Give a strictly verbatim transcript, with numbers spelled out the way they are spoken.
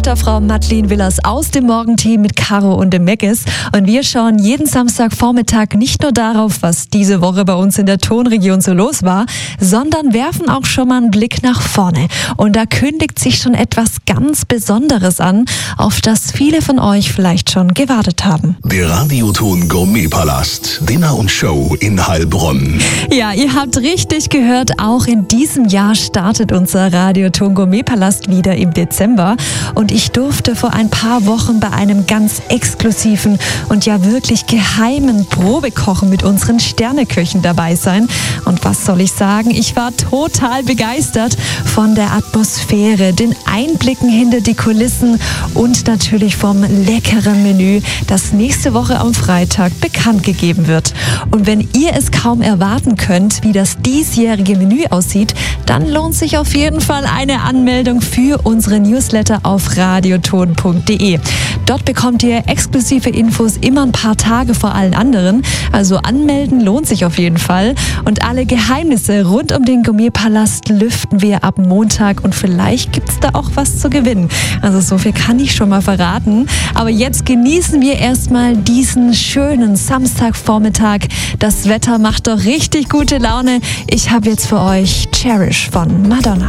Frau Madeleine Willers aus dem Morgenteam mit Caro und dem Meggis. Und wir schauen jeden Samstagvormittag nicht nur darauf, was diese Woche bei uns in der Tonregion so los war, sondern werfen auch schon mal einen Blick nach vorne. Und da kündigt sich schon etwas ganz Besonderes an, auf das viele von euch vielleicht schon gewartet haben. Der Radioton Gourmetpalast, Dinner und Show in Heilbronn. Ja, ihr habt richtig gehört, auch in diesem Jahr startet unser Radioton Gourmetpalast wieder im Dezember. Und ich durfte vor ein paar Wochen bei einem ganz exklusiven und ja wirklich geheimen Probekochen mit unseren Sterneköchen dabei sein. Und was soll ich sagen, ich war total begeistert von der Atmosphäre, den Einblicken hinter die Kulissen und natürlich vom leckeren Menü, das nächste Woche am Freitag bekannt gegeben wird. Und wenn ihr es kaum erwarten könnt, wie das diesjährige Menü aussieht, dann lohnt sich auf jeden Fall eine Anmeldung für unsere Newsletter auf radioton punkt de. Dort bekommt ihr exklusive Infos immer ein paar Tage vor allen anderen. Also anmelden lohnt sich auf jeden Fall. Und alle Geheimnisse rund um den Gourmetpalast lüften wir ab Montag und vielleicht gibt's da auch was zu gewinnen. Also so viel kann ich schon mal verraten. Aber jetzt genießen wir erstmal diesen schönen Samstagvormittag. Das Wetter macht doch richtig gute Laune. Ich habe jetzt für euch Cherish von Madonna.